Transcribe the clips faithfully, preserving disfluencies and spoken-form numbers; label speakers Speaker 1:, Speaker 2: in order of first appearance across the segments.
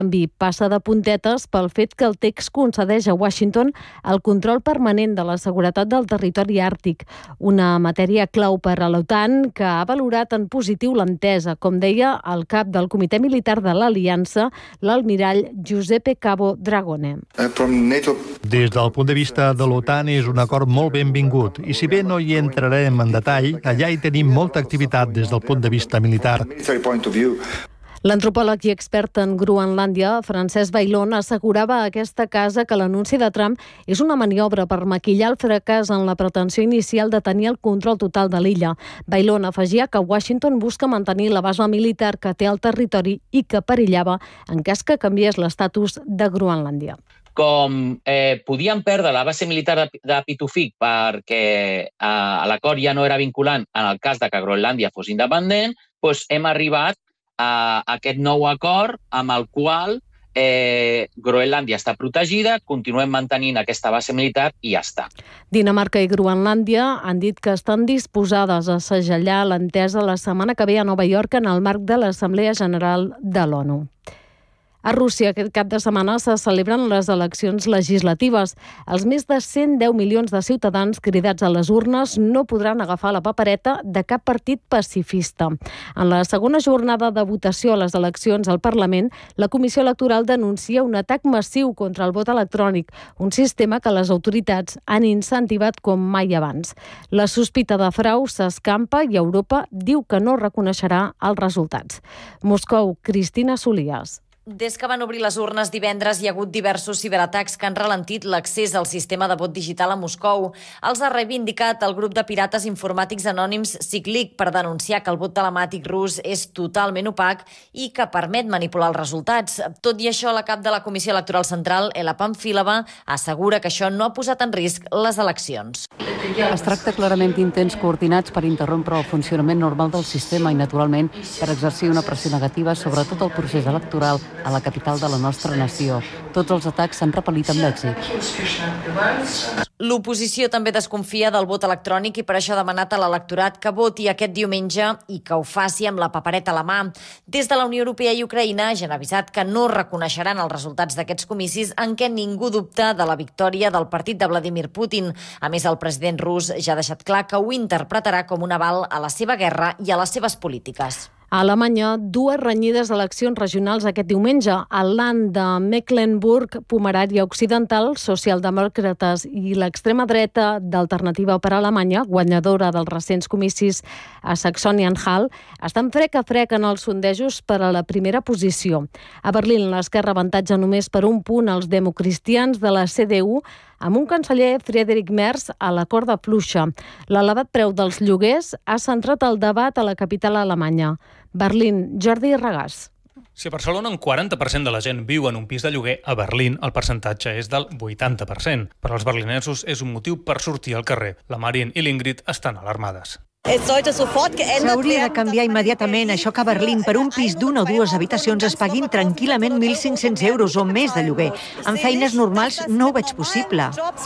Speaker 1: canvi passa de puntetes pel fet que el text concedeix a Washington el control permanent de la seguretat del territori àrtic, una matèria clau per a l'OTAN que ha valorat en positiu l'entesa, com deia el cap del Comitè Militar de l'Aliança, l'almirall Giuseppe Cabo Dragone.
Speaker 2: Des del punt de vista de l'OTAN és un acord molt benvingut i si bé no hi entrarem en detall, allà hi tenim molta activitat des del punt de vista militar.
Speaker 1: L'antropòleg i expert en Groenlàndia, Francesc Bailón, assegurava a aquesta casa que l'anunci de Trump és una maniobra per maquillar el fracàs en la pretensió inicial de tenir el control total de l'illa. Bailón afegia que Washington busca mantenir la base militar que té al territori i que perillava en cas que canviés l'estatus de Groenlàndia.
Speaker 3: Com eh, podien perdre la base militar de, de Pituffik perquè eh, l'acord ja no era vinculant en el cas de que Groenlàndia fos independent, doncs hem arribat a aquest nou acord amb el qual eh, Groenlàndia està protegida, continuem mantenint aquesta base militar i ja està.
Speaker 1: Dinamarca i Groenlàndia han dit que estan disposades a segellar l'entesa la setmana que ve a Nova York en el marc de l'Assemblea General de l'ONU. A Rússia aquest cap de setmana se celebren les eleccions legislatives. Els més de cent deu milions de ciutadans cridats a les urnes no podran agafar la papereta de cap partit pacifista. En la segona jornada de votació a les eleccions al Parlament, la Comissió Electoral denuncia un atac massiu contra el vot electrònic, un sistema que les autoritats han incentivat com mai abans. La sospita de frau s'escampa i Europa diu que no reconeixerà els resultats. Moscou, Cristina Solías.
Speaker 4: Des que van obrir les urnes divendres hi ha hagut diversos ciberatacs que han ralentit l'accés al sistema de vot digital a Moscou. Els ha reivindicat el grup de pirates informàtics anònims Ciclic per denunciar que el vot telemàtic rus és totalment opac i que permet manipular els resultats. Tot i això, la cap de la Comissió Electoral Central, Ela Pamfilova, assegura que això no ha posat en risc les eleccions.
Speaker 5: Es tracta clarament d'intents coordinats per interrompre el funcionament normal del sistema i, naturalment, per exercir una pressió negativa sobre tot el procés electoral a la capital de la nostra nació. Tots els atacs s'han repel·lit amb èxit.
Speaker 4: L'oposició també desconfia del vot electrònic i per això ha demanat a l'electorat que voti aquest diumenge i que ho faci amb la papereta a la mà. Des de la Unió Europea i Ucraïna ja han avisat que no reconeixeran els resultats d'aquests comicis en què ningú dubta de la victòria del partit de Vladimir Putin. A més, el president rus ja ha deixat clar que ho interpretarà com un aval a la seva guerra i a les seves polítiques.
Speaker 1: A Alemanya, dues renyides eleccions regionals aquest diumenge. Al Land de Mecklenburg-Pomerània Occidental, socialdemòcrates i l'extrema dreta d'Alternativa per Alemanya, guanyadora dels recents comicis a Saxònia-Anhalt, estan frec a frec en els sondejos per a la primera posició. A Berlín, l'esquerra avantatja només per un punt els democristians de la C D U, amb un canceller, Friedrich Merz, a la corda fluixa. L'elevat preu dels lloguers ha centrat el debat a la capital alemanya. Berlín, Jordi Regàs.
Speaker 6: Si a Barcelona un quaranta per cent de la gent viu en un pis de lloguer, a Berlín el percentatge és del vuitanta per cent. Per als berlinesos és un motiu per sortir al carrer. La Marin i l'Ingrid estan alarmades.
Speaker 7: S'hauria de canviar immediatament això que a Berlín per un pis d'una o dues habitacions es paguin tranquil·lament mil cinc-cents euros o més de lloguer. En feines normals no ho veig possible.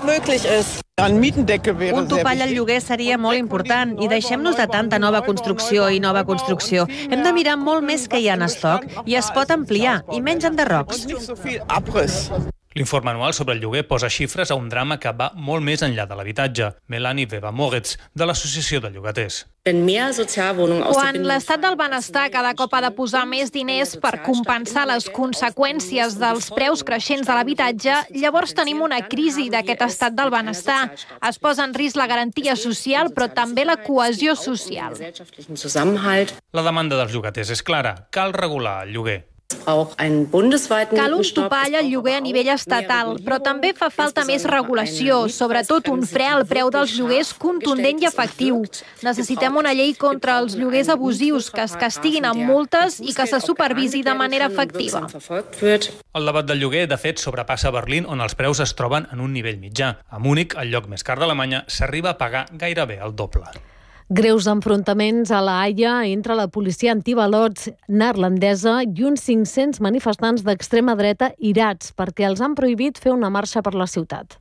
Speaker 8: Un topall al lloguer seria molt important i deixem-nos de tanta nova construcció i nova construcció. Hem de mirar molt més que hi ha en estoc i es pot ampliar, i menys enderrocs.
Speaker 6: L'informe anual sobre el lloguer posa xifres a un drama que va molt més enllà de l'habitatge. Melanie Weber-Moritz, de l'Associació de Llogaters.
Speaker 9: Quan l'estat del benestar cada cop ha de posar més diners per compensar les conseqüències dels preus creixents de l'habitatge, llavors tenim una crisi d'aquest estat del benestar. Es posa en risc la garantia social, però també la cohesió social.
Speaker 6: La demanda dels llogaters és clara. Cal regular el lloguer.
Speaker 9: Cal un topall al lloguer a nivell estatal, però també fa falta més regulació, sobretot un fre al preu dels lloguers contundent i efectiu. Necessitem una llei contra els lloguers abusius, que es castiguin amb multes i que se supervisi de manera efectiva.
Speaker 6: El debat del lloguer, de fet, sobrepassa Berlín, on els preus es troben en un nivell mitjà. A Múnich, el lloc més car d'Alemanya, s'arriba a pagar gairebé el doble.
Speaker 1: Greus enfrontaments a La Haia entre la policia antibalots neerlandesa i uns cinc-cents manifestants d'extrema dreta irats perquè els han prohibit fer una marxa per la ciutat.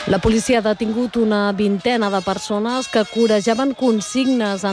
Speaker 1: La policia ha detingut una vintena de persones que corejaven consignes